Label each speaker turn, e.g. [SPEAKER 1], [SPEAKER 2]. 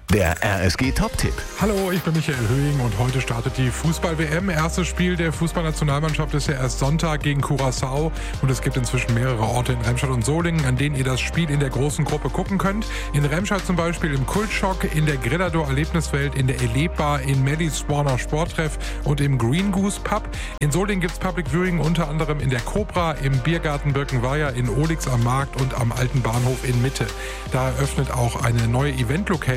[SPEAKER 1] Der RSG Top-Tipp.
[SPEAKER 2] Hallo, ich bin Michael Höhing und heute startet die Fußball-WM. Erstes Spiel der Fußballnationalmannschaft ist ja erst Sonntag gegen Curaçao und es gibt inzwischen mehrere Orte in Remscheid und Solingen, an denen ihr das Spiel in der großen Gruppe gucken könnt. In Remscheid zum Beispiel im Kultschock, in der Grillador Erlebniswelt, in der Elebbar, in Mellies Warner Sporttreff und im Green Goose Pub. In Solingen gibt's Public Viewing unter anderem in der Cobra, im Biergarten Birkenweiher, in Olix am Markt und am Alten Bahnhof in Mitte. Da eröffnet auch eine neue Event-Location